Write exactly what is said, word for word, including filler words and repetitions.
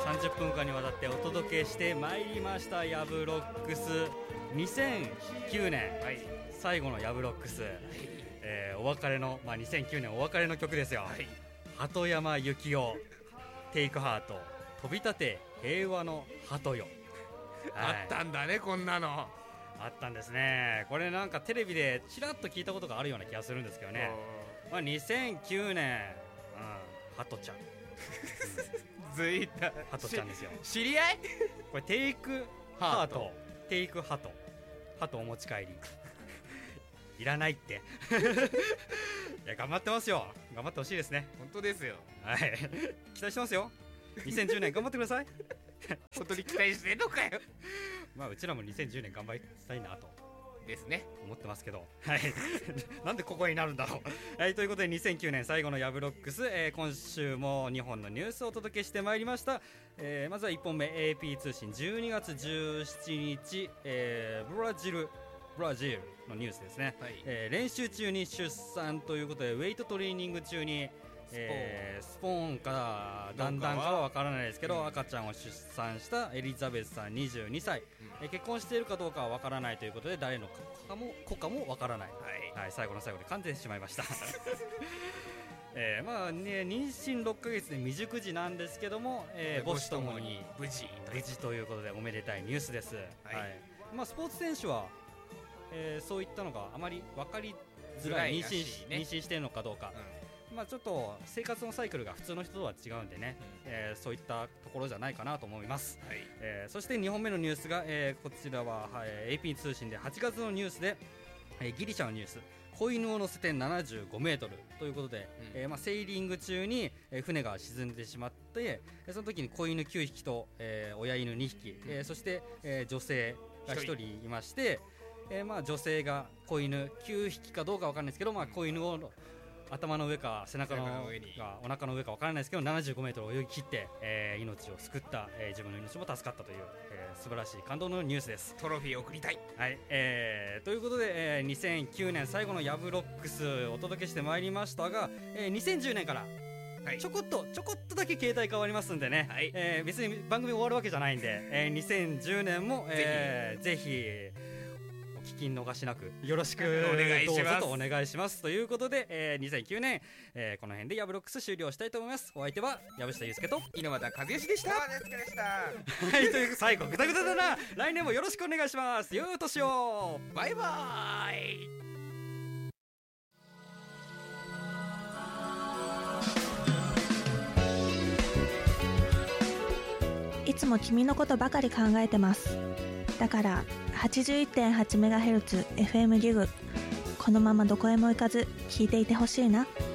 さんじゅっぷんかんにわたってお届けしてまいりましたヤブロックス。にせんきゅうねん、はい、最後のヤブロックス、はい、えー、お別れの、まあ、にせんきゅうねんお別れの曲ですよ、はい、鳩山幸夫テイクハート飛び立て平和の鳩よ、 はい、あったんだね、こんなのあったんですね。これなんかテレビでちらっと聞いたことがあるような気がするんですけどね、まあ、にせんきゅうねん、うん、ハトちゃんずいたハトちゃんですよ。 知り合いこれテイクハートテイクハトハトお持ち帰りいらないっていや頑張ってますよ。頑張ってほしいですね。 本当ですよ、 はい、期待してますよ。にせんじゅうねん頑張ってください本当に期待してんのかよまあうちらもにせんじゅうねん頑張りたいなとですね思ってますけど、はいなんでここになるんだろう、はい、ということでにせんきゅうねん最後のヤブロックス、えー、今週もにほんのニュースをお届けしてまいりました、えー、まずはいっぽんめ エーピー 通信じゅうにがつじゅうしちにち、えー、ブラジルブラジルのニュースですね、はい、えー、練習中に出産ということでウェイトトレーニング中にスポ,、えー、スポーンかだんだんかは分からないですけど、うん、赤ちゃんを出産したエリザベスさんにじゅうにさい、うん、えー、結婚しているかどうかは分からないということで誰の子かも子かも分からない、はいはい、最後の最後で完全にしまいましたえーまあね、妊娠ろっかげつで未熟児なんですけども、えー、母子ともに無事無事ということでおめでたいニュースです、はいはい、まあ、スポーツ選手は、えー、そういったのがあまり分かりづらい、妊娠し、ね、妊娠しているのかどうか、うん、まあ、ちょっと生活のサイクルが普通の人とは違うんでね、うん、えー、そういったところじゃないかなと思います、はい、えー、そしてにほんめのニュースが、えー、こちらは、はい、エーピー 通信ではちがつのニュースで、えー、ギリシャのニュース、子犬を乗せてななじゅうごメートルということで、うん、えーまあ、セーリング中に、えー、船が沈んでしまって、その時に子犬きゅうひきと、えー、親犬にひき、うん、えー、そして、えー、女性がひとりいまして、えーまあ、女性が子犬きゅうひきかどうか分からないですけど、まあ、子犬を頭の上か背中の上かお腹の上か分からないですけどななじゅうごメートル泳ぎ切って、えー、命を救った、えー、自分の命も助かったという、えー、素晴らしい感動のニュースです。 トロフィー送りたい、 はい、えー、ということで、えー、にせんきゅうねん最後のヤブロックスお届けしてまいりましたが、えー、にせんじゅうねんからちょこっとちょこっとだけ形態変わりますんでね、はい、えー、別に番組終わるわけじゃないんで、えー、にせんじゅうねんも、えー、ぜひぜひ聞き逃しなくよろしくお願いします。どうぞとお願いしますということで、えー、にせんきゅうねん、えー、この辺でヤブロックス終了したいと思います。お相手は藪下祐介と猪俣和義でした。 はい、 という最後グダグダだな。来年もよろしくお願いします。良いお年を。 バイバイ。いつも君のことばかり考えてます。だから はちじゅういってんはちメガヘルツ エフエム リグ、このままどこへも行かず聞いていてほしいな。